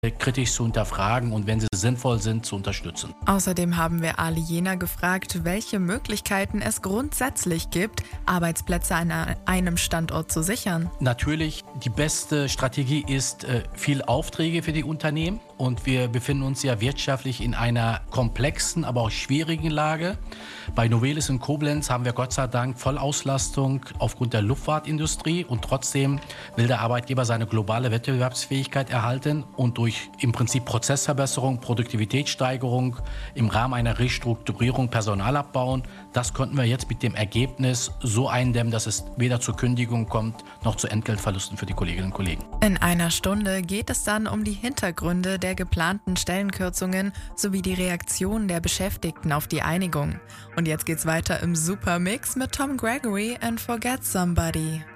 kritisch zu hinterfragen und wenn sie sinnvoll sind, zu unterstützen. Außerdem haben wir Ali Jena gefragt, welche Möglichkeiten es grundsätzlich gibt, Arbeitsplätze an einem Standort zu sichern. Natürlich, die beste Strategie ist viel Aufträge für die Unternehmen und wir befinden uns ja wirtschaftlich in einer komplexen, aber auch schwierigen Lage. Bei Novelis in Koblenz haben wir Gott sei Dank Vollauslastung aufgrund der Luftfahrtindustrie und trotzdem will der Arbeitgeber seine globale Wettbewerbsfähigkeit erhalten und durch im Prinzip Prozessverbesserung, Produktivitätssteigerung im Rahmen einer Restrukturierung Personal abbauen. Das konnten wir jetzt mit dem Ergebnis so eindämmen, dass es weder zur Kündigung kommt, noch zu Entgeltverlusten für die Kolleginnen und Kollegen. In einer Stunde geht es dann um die Hintergründe der geplanten Stellenkürzungen sowie die Reaktion der Beschäftigten auf die Einigung. Und jetzt geht's weiter im Supermix mit Tom Gregory and Forget Somebody.